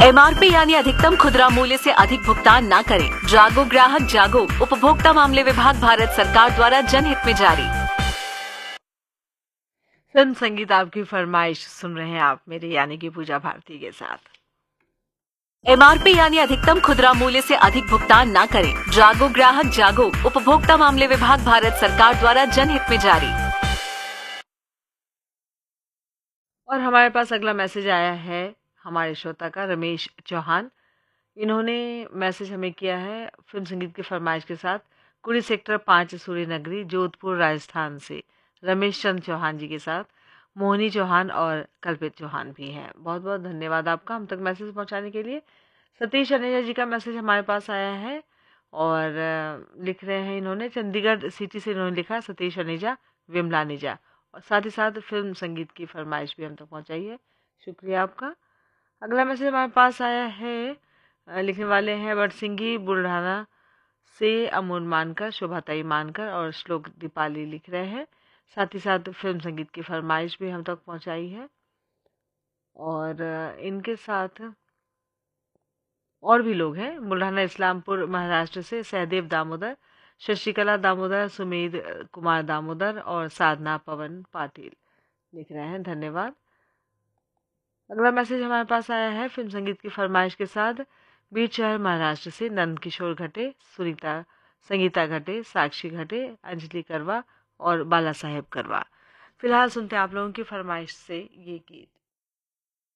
MRP यानी अधिकतम खुदरा मूल्य से अधिक भुगतान न करें। जागो ग्राहक जागो। उपभोक्ता मामले विभाग, भारत सरकार द्वारा जनहित में जारी। फिल्म संगीत आपकी फरमाइश सुन रहे हैं आप मेरे यानी कि पूजा भारती के साथ। एमआरपी यानी अधिकतम खुदरा मूल्य से अधिक भुगतान न करें। जागो ग्राहक जागो। उपभोक्ता मामले विभाग, भारत सरकार द्वारा जनहित में जारी। और हमारे पास अगला मैसेज आया है हमारे श्रोता का रमेश चौहान। इन्होंने मैसेज हमें किया है फिल्म संगीत की फरमाइश के साथ, कुड़ी सेक्टर 5 सूर्य नगरी, जोधपुर, राजस्थान से रमेश चंद्र चौहान जी के साथ मोहिनी चौहान और कल्पित चौहान भी हैं। बहुत बहुत धन्यवाद आपका हम तक मैसेज पहुंचाने के लिए। सतीश अनेजा जी का मैसेज हमारे पास आया है और लिख रहे हैं इन्होंने, चंडीगढ़ सिटी से इन्होंने लिखा, सतीश अनेजा, विमला अनेजा, और साथ ही साथ फिल्म संगीत की फरमाइश भी हम तक पहुंचाई है। शुक्रिया आपका। अगला मैसेज हमारे पास आया है, लिखने वाले हैं बड़सिंगी बुल्ढाना से अमोल मानकर, शोभाताई मानकर और श्लोक दीपाली लिख रहे हैं। साथ ही साथ फिल्म संगीत की फरमाइश भी हम तक पहुंचाई है। और इनके साथ और भी लोग हैं, बुल्ढाना इस्लामपुर महाराष्ट्र से सहदेव दामोदर, शशिकला दामोदर, सुमेध कुमार दामोदर और साधना पवन पाटिल लिख रहे हैं। धन्यवाद। अगला मैसेज हमारे पास आया है फिल्म संगीत की फरमाइश के साथ, बीर शहर महाराष्ट्र से नंद किशोर घटे, सुनीता संगीता घटे, साक्षी घटे, अंजलि करवा और बाला साहेब करवा। फिलहाल सुनते हैं आप लोगों की फरमाइश से ये गीत।